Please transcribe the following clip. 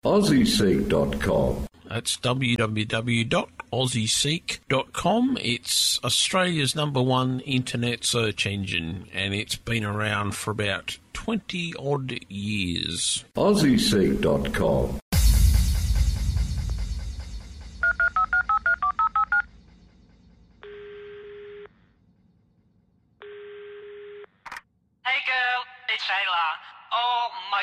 AussieSeek.com. That's www.aussieseek.com. It's Australia's #1 internet search engine, and it's been around for about 20-odd years. AussieSeek.com. Hey girl, it's Ayla. Oh my